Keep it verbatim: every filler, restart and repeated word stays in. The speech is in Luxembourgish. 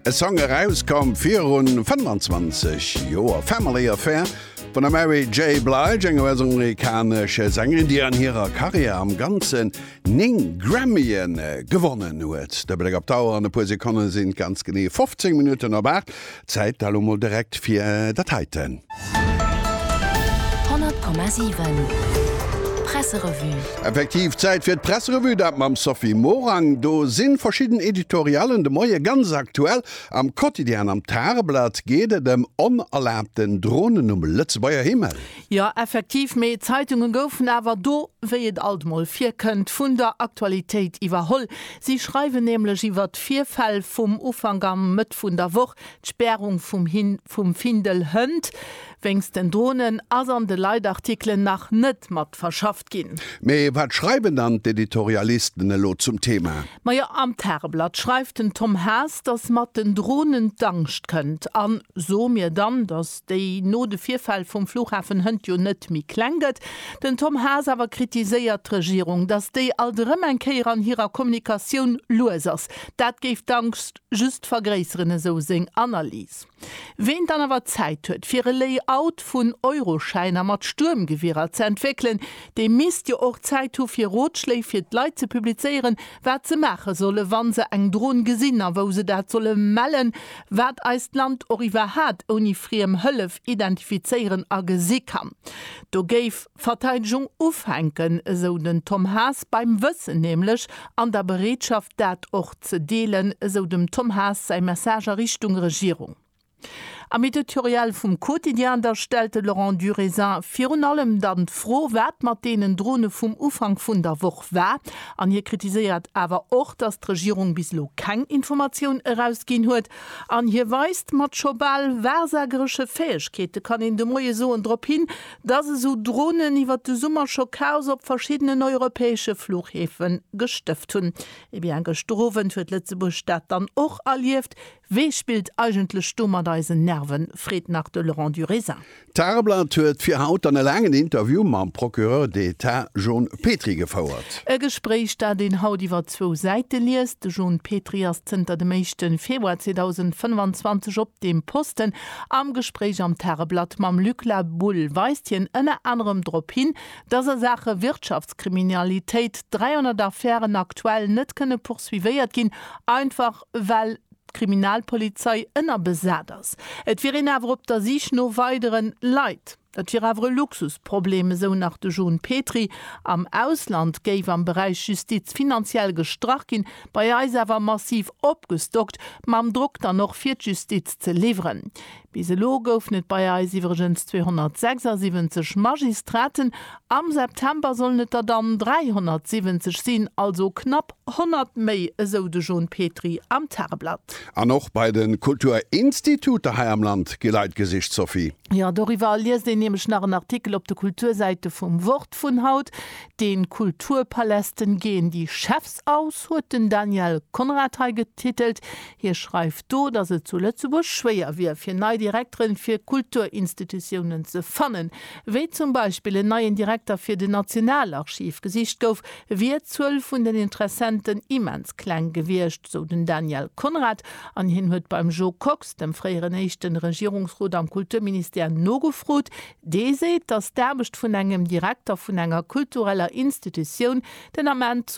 E Song herauskom vir rund fünfundzwanzig Joer Family Affair von der Mary J. Blige, eng US-amerikanische Sängerin, die an ihrer Karriere am ganzen Ning Grammyen äh, gewonnen huet. Der Blick op Dauer an de pu Sekunden sind ganz genau fünfzehn Minuten aber Zeit da mal direkt für äh, Dateiten. hundert Komma sieben Presserevue. Effektiv Zeit fir d Presserevue dat mam Sophie Morang. Do sinn verschieden Editorialen de Moie ganz aktuell am Quotidien am Tageblatt gede dem onerlaubten Drohnen um Lützebauer Himmel. Ja, effektiv méi Zeitungen goufen awer do wéiet altmoll fir kënnt vun der Aktualitéit iwwerholl. Sie schreiwen nämlich iwwer d'Vierfäll vum Ufang am Mët vun der Woch, d'Sperrung vum hin vum Findel hënd, wéngst den Drohnen as an de Leitartikeln nach net mat verschafft ginn. Mei wat schreiben dann d'Editorialisten lo zum Thema? Meier am Tageblatt schreift den Tom Haas, dats mat den Drohnen dankcht kënnt. An so mir dann, dats déi no de Vierfäll vum Flughafen hënd jo net mi klenget. Den Tom Haas awer kritiséiert d'Regierung, dats déi alderëm enkeier an hireer Kommunikationun loes ass. Dat géif dankst just vergréisrenne so seng Analyse. Wen dann awer Zeit huet, fir e Layout vun Euroscheiner mat Sturmgewehrer ze entwickeln, de misst jo och Zeit hu fir Rotschläif fir d'Leit ze publizeieren, wat ze mache solle, wann se eng Drohn gesinner, wo se dat solle mellen, wat eist Land oriwer hat, oni friem Hëllef identifizeieren a gesi kann. Do géif Verteidigung ufhenken, so den Tom Haas beim Wëssen nämlich an der Beredschaft dat och ze deelen, so dem Tom Haas sei Messager Richtung Regierung. Am Editorial vum Quotidien da stellte Laurent Durésin virun allem dann froh wat mat denen Drohne vum Ufang vun der Woch war. An hier kritisiert awer och, dass d' Regierung bislo keng Information herausgin huet. An hier weist mat schobal wersägersche Fähigkete kann in de Moie so drop hin, dat se so Drohnen iwwer de Summer Schockhaus op verschiedenen europäische Flughäfen gestëft hun. Ebi en gestrowen huet Lützeburg Stadt dann och erlieft, wie spielt eigentlich Stummer deisen Nerven, Fred nach de Laurent Durésin. Tageblatt huet fir haut an e langen Interview mam Procureur d'État John Petri gefauert. E Gespräch da den haut iwwer zwo Seite liest. John Petri as zter dem meeschten Februar zweitausendfünfundzwanzig op dem Posten. Am Gespräch am Tageblatt mam Lückla Bull weist hien ënne anderem Drop hin, dass er Sache Wirtschaftskriminalität dreihundert Affären aktuell net kënne poursuiviert gin, einfach weil Kriminalpolizei ënner besäders. Et wir in awer op der sich no weiteren Leiit. Dat fir awre Luxusprobleme so nach de John Petri am Ausland géif am Bereich Justiz finanziell gestrach gin, bei eis awer massiv opgestockt, mam Druck dann noch fir Justiz ze leveren. Biselo goufnet bei eis iwwergens zweihundertsechsundsiebzig Magistraten, am September sollnet er dann dreihundertsiebzig sinn, also knapp hundert méi, so de John Petri am Tageblatt. An noch bei den Kulturinstitute ha am Land Geleitgesicht, Sophie. Ja, darüber liest den nämlich nach einem Artikel auf der Kulturseite vom Wort von Haut. Den Kulturpalästen gehen die Chefs aus, hat den Daniel Konrad getitelt. Hier schreibt do, dass es zu Lützeburg schwer wird, für neue Direktoren für Kulturinstitutionen zu finden. Wie zum Beispiel ein neuer Direktor für den Nationalarchiv gesicht gouf, wird zwölf von den Interessenten immens klein gewirrscht, so den Daniel Konrad. An hin wird beim Joe Cox, dem früheren nächsten Regierungsrat am Kulturministerium, no gefrot, de seet, dass derbecht vun engem Direktor vun enger kultureller Institution den Amment